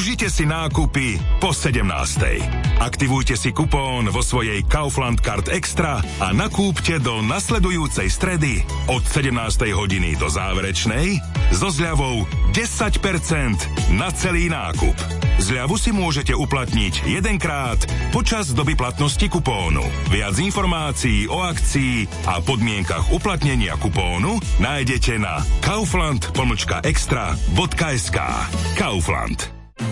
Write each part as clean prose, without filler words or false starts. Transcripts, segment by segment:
Užite si nákupy po 17. Aktivujte si kupón vo svojej Kaufland Card Extra a nakúpte do nasledujúcej stredy od 17. hodiny do záverečnej so zľavou 10% na celý nákup. Zľavu si môžete uplatniť jedenkrát počas doby platnosti kupónu. Viac informácií o akcii a podmienkach uplatnenia kupónu nájdete na kaufland-extra.sk. Kaufland.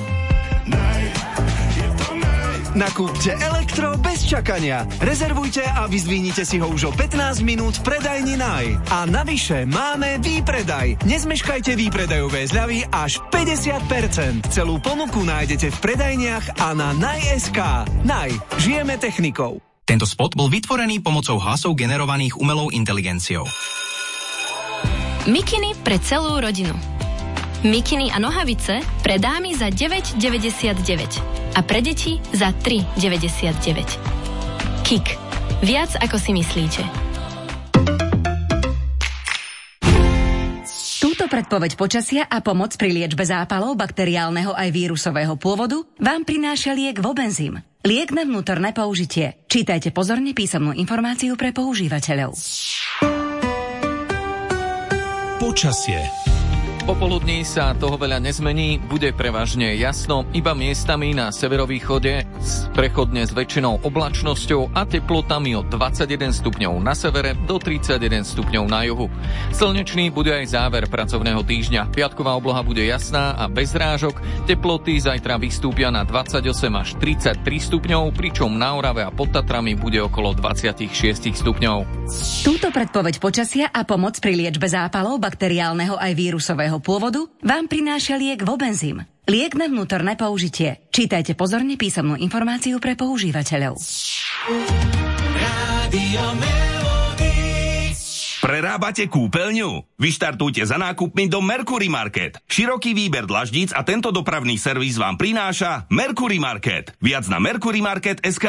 Nakúpte elektro bez čakania. Rezervujte a vyzvínite si ho už o 15 minút v predajni Naj. A navyše máme výpredaj. Nezmeškajte výpredajové zľavy až 50%. Celú ponuku nájdete v predajniach a na Naj.sk. Naj. Žijeme technikou. Tento spot bol vytvorený pomocou hlasov generovaných umelou inteligenciou. Mikiny pre celú rodinu. Mikiny a nohavice pre dámy za 9,99 a pre deti za 3,99. Kik. Viac ako si myslíte. Túto predpoveď počasia a pomoc pri liečbe zápalov bakteriálneho aj vírusového pôvodu vám prináša liek Vobenzym. Liek na vnútorné použitie. Čítajte pozorne písomnú informáciu pre používateľov. Počasie. Popoludní sa toho veľa nezmení, bude prevažne jasno, iba miestami na severovýchode prechodne s väčšinou oblačnosťou a teplotami od 21 stupňov na severe do 31 stupňov na juhu. Slnečný bude aj záver pracovného týždňa. Piatková obloha bude jasná a bez zrážok, teploty zajtra vystúpia na 28 až 33 stupňov, pričom na Orave a pod Tatrami bude okolo 26 stupňov. Túto predpoveď počasia a pomoc pri liečbe zápalov bakteriálneho aj vírusového pôvodu vám prináša liek Vobenzym. Liek na vnútorné použitie. Čítajte pozorne písomnú informáciu pre používateľov. Prerábate kúpeľňu? Vyštartujte za nákupmi do Mercury Market. Široký výber dlaždíc a tento dopravný servis vám prináša Mercury Market. Viac na mercurymarket.sk.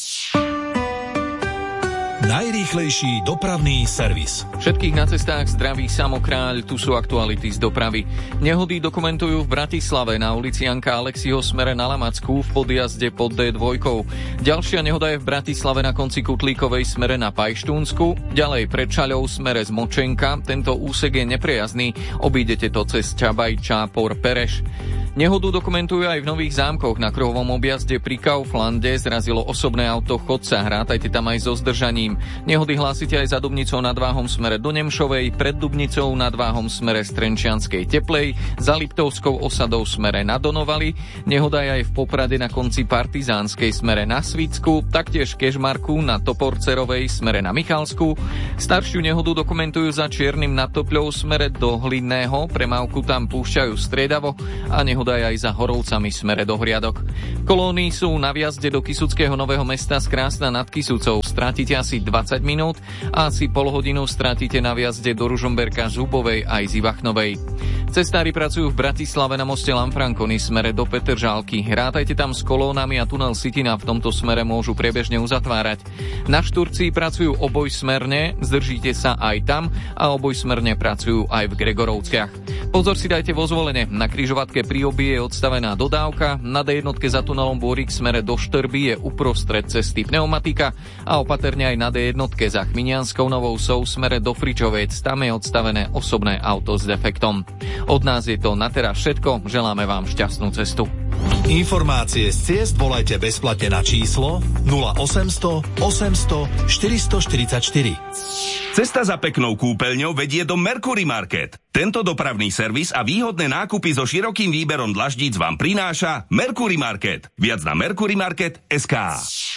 Najrýchlejší dopravný servis. Všetkých na cestách zdraví Samokráľ, tu sú aktuality z dopravy. Nehody dokumentujú v Bratislave na ulici Janka Alexiho smere na Lamackú v podjazde pod D2. Ďalšia nehoda je v Bratislave na konci Kutlíkovej smere na Pajštúnsku, ďalej pred Čaľou smere z Močenka. Tento úsek je nepriazný, obídete to cez Čabaj, Čápor, Pereš. Nehodu dokumentujú aj v Nových Zámkoch. Na kruhovom objazde pri Kauflande zrazilo osobné auto chodca. Hrátajte tam aj so zdržaním. Nehody hlásite aj za Dubnicou nad Váhom smere do Nemšovej, pred Dubnicou nad Váhom smere Strenčianskej Teplej, za Liptovskou osadou smere na Donovali. Nehoda je aj v Poprade na konci Partizánskej smere na Svicku, taktiež v Kežmarku na Toporcerovej smere na Michalsku. Staršiu nehodu dokumentujú za Čiernym nad Topľou smere do Hlinného. Premávku tam púšťajú striedavo a nehoda je aj za Horovcami smere do Hriadok. Kolóny sú na vjazde do Kysuckého Nového Mesta z Krásna nad Kysucou. Strátite asi 20 minút a asi pol hodinu strátite na vjazde do Ružomberka, Zubovej aj z Ivachnovej. Cestári pracujú v Bratislave na moste Lanfranconi smere do Petržalky. Rátajte tam s kolónami a tunel Sitina v tomto smere môžu priebežne uzatvárať. Na Šturcii pracujú obojsmerne, zdržíte sa aj tam a obojsmerne pracujú aj v Gregorovciach. Pozor si dajte vo Zvolene. Na križovatke pri Obi je odstavená dodávka, na D1 za tunelom Bôrik smere do Štrby je uprostred cesty pneumatika a opatrne aj na D1 za Chminianskou Novou Sou smere do Fričovec, tam je odstavené osobné auto s defektom. Od nás je to na teraz všetko, želáme vám šťastnú cestu. Informácie z ciest volajte bezplatne na číslo 0800 800 444. Cesta za peknou kúpeľňou vedie do Mercury Market. Tento dopravný servis a výhodné nákupy so širokým výberom dlaždíc vám prináša Mercury Market. Viac na mercurymarket.sk.